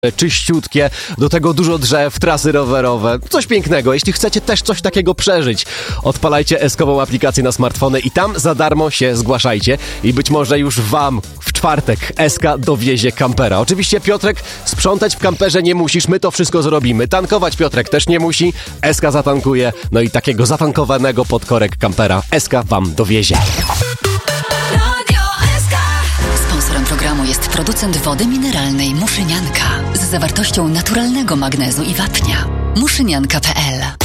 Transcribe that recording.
czyściutkie, do tego dużo drzew, trasy rowerowe, coś pięknego. Jeśli chcecie też coś takiego przeżyć, odpalajcie Eskową aplikację na smartfony i tam za darmo się zgłaszajcie i być może już wam w czwartek Eska dowiezie kampera. Oczywiście Piotrek, sprzątać w kamperze nie musisz, my to wszystko zrobimy. Tankować Piotrek też nie musi, Eska zatankuje, no i takiego zatankowanego pod korek kampera Eska wam dowiezie. Sponsorem programu jest producent wody mineralnej Muszynianka z zawartością naturalnego magnezu i wapnia. Muszynianka.pl